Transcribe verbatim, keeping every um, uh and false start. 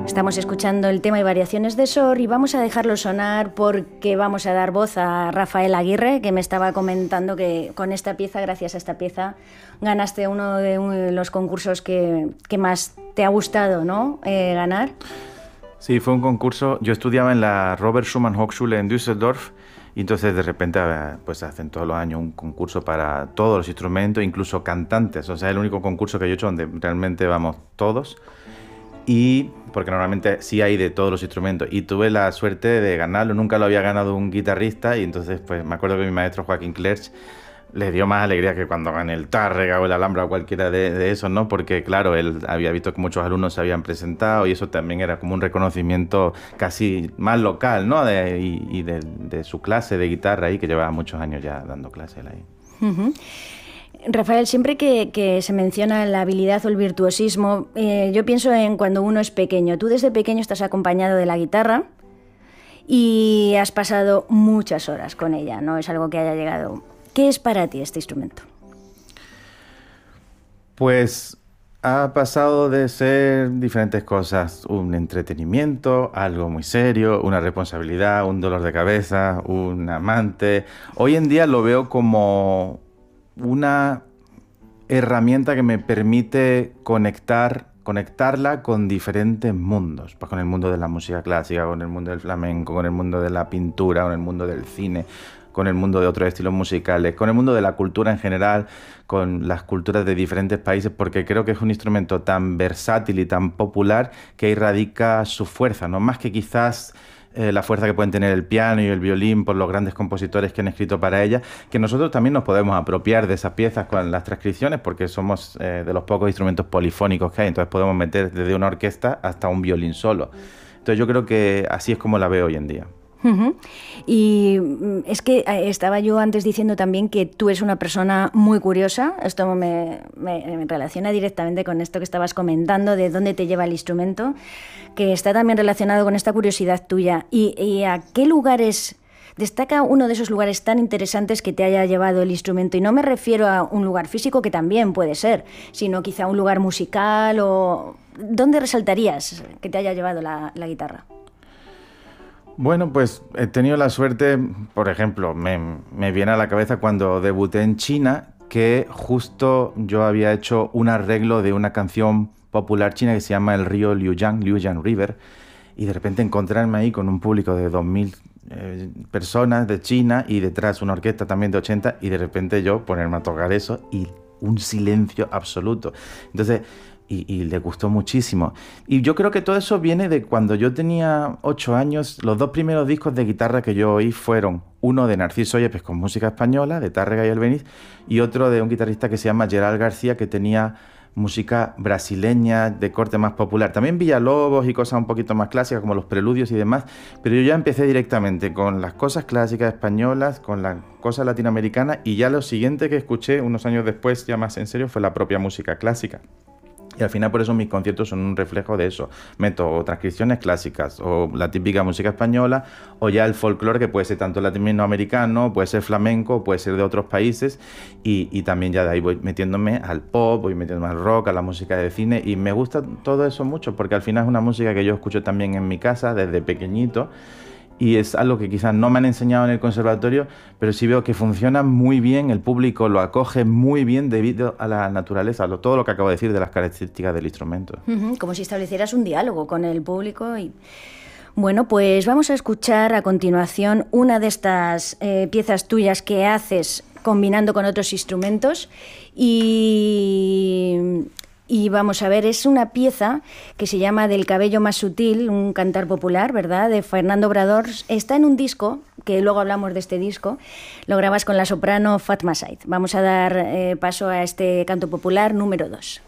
Estamos escuchando el tema y variaciones de Sor y vamos a dejarlo sonar porque vamos a dar voz a Rafael Aguirre, que me estaba comentando que con esta pieza, gracias a esta pieza, ganaste uno de los concursos que, que más te ha gustado, ¿no? Eh, ganar. Sí, fue un concurso. Yo estudiaba en la Robert Schumann Hochschule en Düsseldorf y entonces de repente pues hacen todos los años un concurso para todos los instrumentos, incluso cantantes. O sea, es el único concurso que yo he hecho donde realmente vamos todos. Y porque normalmente sí hay de todos los instrumentos y tuve la suerte de ganarlo, nunca lo había ganado un guitarrista y entonces pues me acuerdo que mi maestro Joaquín Clerch le dio más alegría que cuando gané el Tárrega o el Alhambra o cualquiera de, de esos, ¿no? Porque claro, él había visto que muchos alumnos se habían presentado y eso también era como un reconocimiento casi más local, ¿no? De, y y de, de su clase de guitarra ahí, que llevaba muchos años ya dando clases ahí. Uh-huh. Rafael, siempre que, que se menciona la habilidad o el virtuosismo, eh, yo pienso en cuando uno es pequeño. Tú desde pequeño estás acompañado de la guitarra y has pasado muchas horas con ella, no es algo que haya llegado. ¿Qué es para ti este instrumento? Pues ha pasado de ser diferentes cosas, un entretenimiento, algo muy serio, una responsabilidad, un dolor de cabeza, un amante. Hoy en día lo veo como una herramienta que me permite conectar, conectarla con diferentes mundos, pues con el mundo de la música clásica, con el mundo del flamenco, con el mundo de la pintura, con el mundo del cine, con el mundo de otros estilos musicales, con el mundo de la cultura en general, con las culturas de diferentes países, porque creo que es un instrumento tan versátil y tan popular que ahí radica su fuerza, ¿no? Más que quizás Eh, la fuerza que pueden tener el piano y el violín por los grandes compositores que han escrito para ella, que nosotros también nos podemos apropiar de esas piezas con las transcripciones porque somos eh, de los pocos instrumentos polifónicos que hay, entonces podemos meter desde una orquesta hasta un violín solo. Entonces yo creo que así es como la veo hoy en día. Uh-huh. Y es que estaba yo antes diciendo también que tú eres una persona muy curiosa. Esto me, me, me relaciona directamente con esto que estabas comentando, de dónde te lleva el instrumento, que está también relacionado con esta curiosidad tuya. ¿Y, y a qué lugares destaca uno de esos lugares tan interesantes que te haya llevado el instrumento? Y no me refiero a un lugar físico, que también puede ser, sino quizá un lugar musical o... ¿Dónde resaltarías que te haya llevado la, la guitarra? Bueno, pues he tenido la suerte, por ejemplo, me, me viene a la cabeza cuando debuté en China, que justo yo había hecho un arreglo de una canción popular china que se llama el río Liuyang, Liuyang River, y de repente encontrarme ahí con un público de dos mil eh, personas de China y detrás una orquesta también de ochenta y de repente yo ponerme a tocar eso y un silencio absoluto. Entonces... Y, y le gustó muchísimo. Y yo creo que todo eso viene de cuando yo tenía ocho años. Los dos primeros discos de guitarra que yo oí fueron uno de Narciso Yepes con música española, de Tárrega y Albéniz, y otro de un guitarrista que se llama Gerald García, que tenía música brasileña de corte más popular. También Villalobos y cosas un poquito más clásicas como los preludios y demás, pero yo ya empecé directamente con las cosas clásicas españolas, con las cosas latinoamericanas, y ya lo siguiente que escuché unos años después, ya más en serio, fue la propia música clásica. Y al final por eso mis conciertos son un reflejo de eso. Meto o transcripciones clásicas, o la típica música española, o ya el folclore, que puede ser tanto latinoamericano, puede ser flamenco, puede ser de otros países, y, y también ya de ahí voy metiéndome al pop, voy metiéndome al rock, a la música de cine, y me gusta todo eso mucho, porque al final es una música que yo escucho también en mi casa desde pequeñito, y es algo que quizás no me han enseñado en el conservatorio, pero sí veo que funciona muy bien, el público lo acoge muy bien debido a la naturaleza, a lo, todo lo que acabo de decir de las características del instrumento. Uh-huh, como si establecieras un diálogo con el público. Y bueno, pues vamos a escuchar a continuación una de estas eh, piezas tuyas que haces combinando con otros instrumentos y... Y vamos a ver, es una pieza que se llama Del cabello más sutil, un cantar popular, ¿verdad?, de Fernando Obrador. Está en un disco, que luego hablamos de este disco, lo grabas con la soprano Fatma Said. Vamos a dar eh, paso a este canto popular número dos.